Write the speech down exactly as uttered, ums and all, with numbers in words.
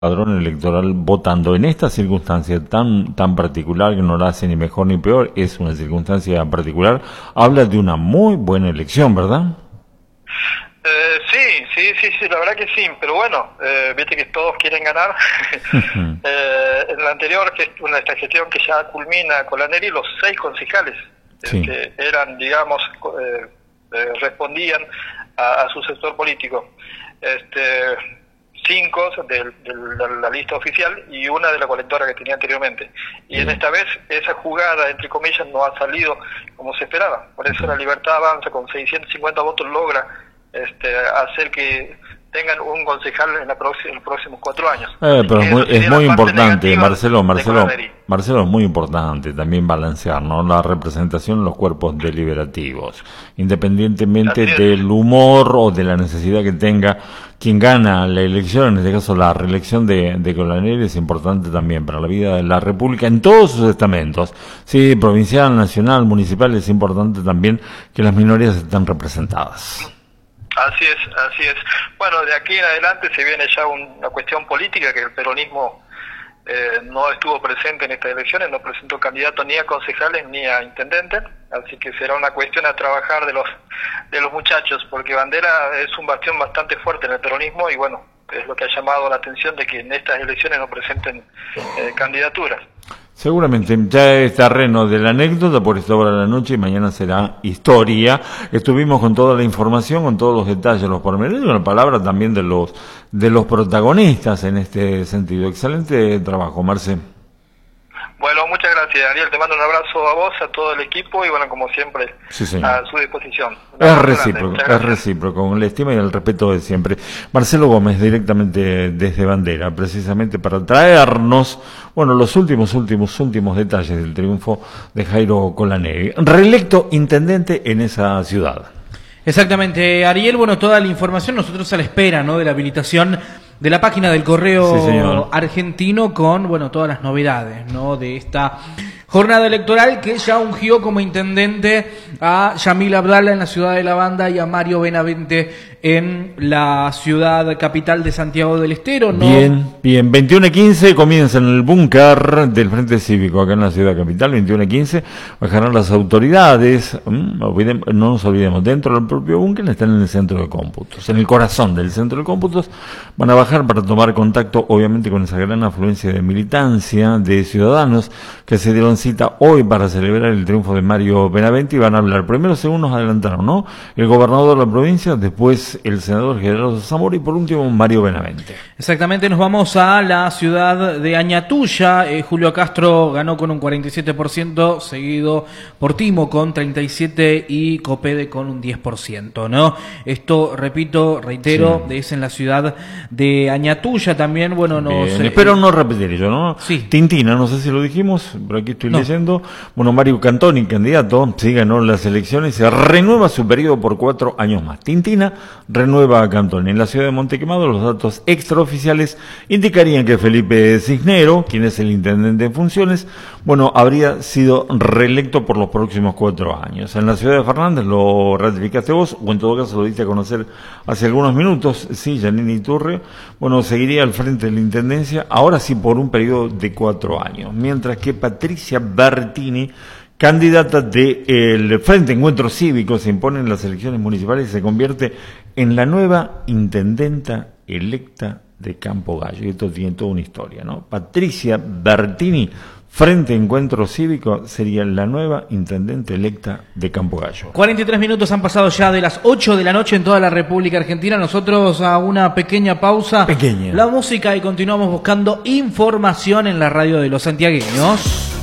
padrón electoral votando en esta circunstancia tan tan particular, que no la hace ni mejor ni peor, es una circunstancia particular, habla de una muy buena elección, ¿verdad? Eh, sí, sí, sí, sí, la verdad que sí, pero bueno, eh, viste que todos quieren ganar. eh, en la anterior, que en esta gestión que ya culmina con la Neri, los seis concejales Sí. eh, que eran, digamos, eh, eh, respondían a, a su sector político. Este, cinco de, de la, la lista oficial y una de la colectora que tenía anteriormente. Y en esta vez esa jugada, entre comillas, no ha salido como se esperaba. Por eso la Libertad Avanza con seiscientos cincuenta votos logra este, hacer que tengan un concejal en, la próxima, en los próximos cuatro años. Eh, pero es muy, es muy importante, Marcelo, Marcelo, de Marcelo, es muy importante también balancear, ¿no?, la representación en los cuerpos deliberativos, independientemente del humor o de la necesidad que tenga quien gana la elección, en este caso la reelección de, de Colaneri, es importante también para la vida de la República en todos sus estamentos, sí, provincial, nacional, municipal, es importante también que las minorías estén representadas. Así es, así es. Bueno, de aquí en adelante se viene ya un, una cuestión política, que el peronismo eh, no estuvo presente en estas elecciones, no presentó candidato ni a concejales ni a intendentes, así que será una cuestión a trabajar de los de los muchachos, porque Bandera es un bastión bastante fuerte en el peronismo y bueno, es lo que ha llamado la atención de que en estas elecciones no presenten eh, candidaturas. Seguramente ya es terreno de la anécdota por esta hora de la noche y mañana será historia. Estuvimos con toda la información, con todos los detalles, los pormenores y una palabra también de los de los protagonistas en este sentido. Excelente trabajo, Marce. Bueno, muchas gracias, Ariel. Te mando un abrazo a vos, a todo el equipo y bueno, como siempre, sí, a su disposición. Es recíproco, es recíproco, con la estima y el respeto de siempre. Marcelo Gómez, directamente desde Bandera, precisamente para traernos, bueno, los últimos, últimos, últimos detalles del triunfo de Jairo Colaneri, reelecto intendente en esa ciudad. Exactamente, Ariel. Bueno, toda la información nosotros a la espera, ¿no?, de la habilitación de la página del Correo sí, argentino con, bueno, todas las novedades, ¿no?, de esta jornada electoral que ya ungió como intendente a Yamil Abdala en la ciudad de La Banda y a Mario Benavente en la ciudad capital de Santiago del Estero, ¿no? Bien, bien. veintiuno y quince comienza en el búnker del Frente Cívico acá en la ciudad capital. veintiuno y quince bajarán las autoridades. No nos olvidemos, dentro del propio búnker están en el centro de cómputos, en el corazón del centro de cómputos. Van a bajar para tomar contacto, obviamente, con esa gran afluencia de militancia, de ciudadanos que se dieron cita hoy para celebrar el triunfo de Mario Benavente y van a hablar. Primero, según nos adelantaron, ¿no?, el gobernador de la provincia, después el senador Gerardo Zamora y por último Mario Benavente. Exactamente, nos vamos a la ciudad de Añatuya. eh, Julio Castro ganó con un cuarenta y siete por ciento, seguido por Timo con treinta y siete por ciento y Copede con un diez por ciento, ¿no? Esto, repito, reitero, sí, es en la ciudad de Añatuya también. Bueno, nos eh, espero no repetir yo, ¿no? Sí. Tintina, no sé si lo dijimos, pero aquí estoy no. leyendo. Bueno, Mario Cantoni, candidato, sí, ganó las elecciones y se renueva su periodo por cuatro años más. Tintina renueva a Cantoni. En la ciudad de Montequemado, los datos extraoficiales indicarían que Felipe Cisnero, quien es el intendente en funciones, bueno, habría sido reelecto por los próximos cuatro años. En la ciudad de Fernández, lo ratificaste vos, o en todo caso lo diste a conocer hace algunos minutos, sí, Janine Iturre, bueno, seguiría al frente de la intendencia, ahora sí por un periodo de cuatro años, mientras que Patricia Bertini, candidata del Frente Encuentro Cívico, se impone en las elecciones municipales y se convierte en la nueva intendenta electa de Campo Gallo. Y esto tiene toda una historia, ¿no? Patricia Bertini, Frente Encuentro Cívico, sería la nueva intendente electa de Campo Gallo. cuarenta y tres minutos han pasado ya de las ocho de la noche en toda la República Argentina. Nosotros a una pequeña pausa. Pequeña. La música y continuamos buscando información en la radio de los santiagueños.